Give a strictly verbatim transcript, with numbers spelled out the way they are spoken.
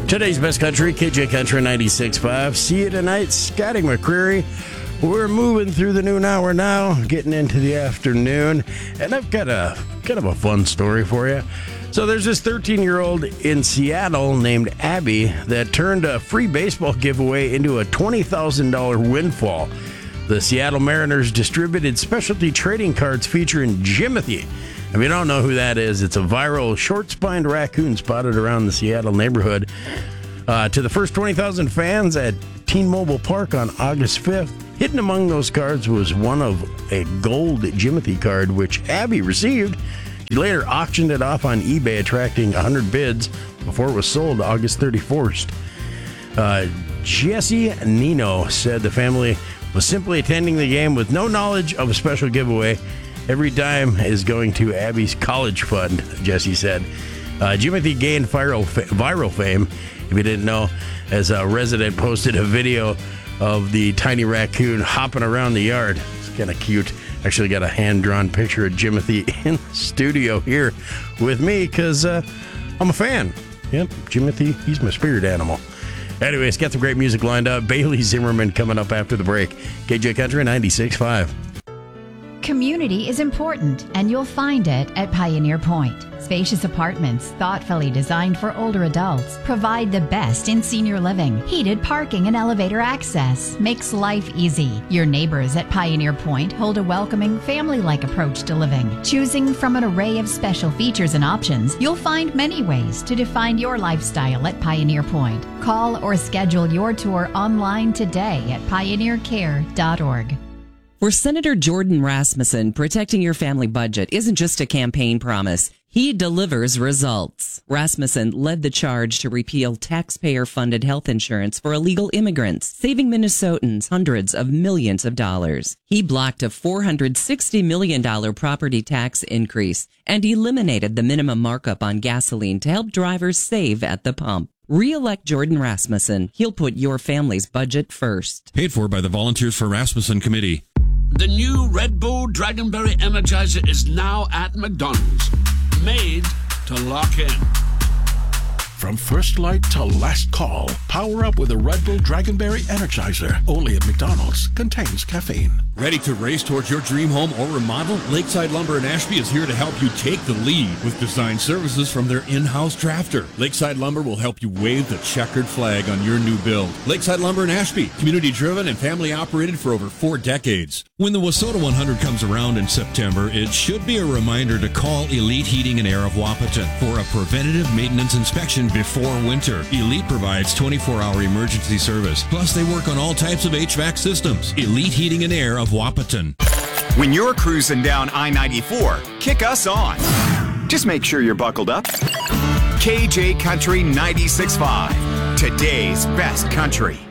Today's Best Country, K J Country ninety-six point five. See you tonight, Scotty McCreery. We're moving through the noon hour now, getting into the afternoon, and I've got a kind of a fun story for you. So there's this thirteen-year-old in Seattle named Abby that turned a free baseball giveaway into a twenty thousand dollars windfall. The Seattle Mariners distributed specialty trading cards featuring Jimothy. If you don't know who that is, it's a viral short-spined raccoon spotted around the Seattle neighborhood. Uh, to the first twenty thousand fans at T-Mobile Park on August fifth, hidden among those cards was one of a gold Jimothy card, which Abby received. She later auctioned it off on eBay, attracting one hundred bids before it was sold August thirty-first. Uh, Jesse Nino said the family was simply attending the game with no knowledge of a special giveaway. Every dime is going to Abby's college fund, Jesse said. Uh, Jimothy gained viral, viral fame, if you didn't know, as a resident posted a video of the tiny raccoon hopping around the yard. It's kind of cute. Actually got a hand-drawn picture of Jimothy in the studio here with me because uh, I'm a fan. Yep, Jimothy, he's my spirit animal. Anyways, got some great music lined up. Bailey Zimmerman coming up after the break. K J Country ninety-six point five. Community is important, and you'll find it at Pioneer Point. Spacious apartments, thoughtfully designed for older adults, provide the best in senior living. Heated parking and elevator access makes life easy. Your neighbors at Pioneer Point hold a welcoming, family-like approach to living. Choosing from an array of special features and options, you'll find many ways to define your lifestyle at Pioneer Point. Call or schedule your tour online today at pioneer care dot org. For Senator Jordan Rasmussen, protecting your family budget isn't just a campaign promise. He delivers results. Rasmussen led the charge to repeal taxpayer-funded health insurance for illegal immigrants, saving Minnesotans hundreds of millions of dollars. He blocked a four hundred sixty million dollars property tax increase and eliminated the minimum markup on gasoline to help drivers save at the pump. Re-elect Jordan Rasmussen. He'll put your family's budget first. Paid for by the Volunteers for Rasmussen Committee. The new Red Bull Dragonberry Energizer is now at McDonald's. Made to lock in. From first light to last call, power up with a Red Bull Dragonberry Energizer. Only at McDonald's. Contains caffeine. Ready to race towards your dream home or remodel? Lakeside Lumber in Ashby is here to help you take the lead with design services from their in-house drafter. Lakeside Lumber will help you wave the checkered flag on your new build. Lakeside Lumber in Ashby, community-driven and family-operated for over four decades. When the Wissota one hundred comes around in September, it should be a reminder to call Elite Heating and Air of Wahpeton for a preventative maintenance inspection before winter. Elite provides twenty-four hour emergency service. Plus, they work on all types of H V A C systems. Elite Heating and Air of Wahpeton. When you're cruising down I ninety-four, kick us on. Just make sure you're buckled up. K J Country ninety-six point five. Today's Best Country.